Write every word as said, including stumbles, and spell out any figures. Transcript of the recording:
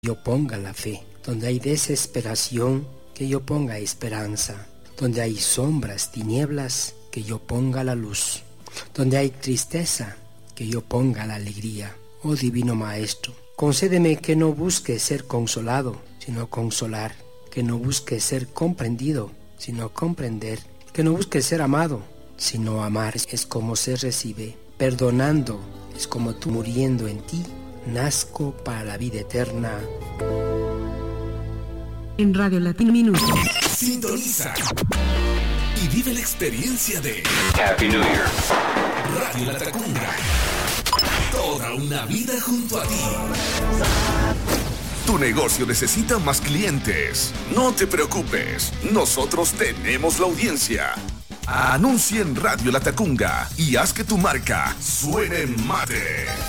yo ponga la fe. Donde hay desesperación, que yo ponga esperanza. Donde hay sombras, tinieblas, que yo ponga la luz. Donde hay tristeza, que yo ponga la alegría. Oh Divino Maestro, concédeme que no busque ser consolado, sino consolar. Que no busque ser comprendido, sino comprender. Que no busque ser amado, sino amar. Es como se recibe. Perdonando, es como tú muriendo en ti. Nazco para la vida eterna. En Radio Latina Minuto. Sintoniza y vive la experiencia de Happy New Year. Radio Latacunga. Toda una vida junto a ti. Tu negocio necesita más clientes. No te preocupes, nosotros tenemos la audiencia. Anuncia en Radio Latacunga y haz que tu marca suene en mate.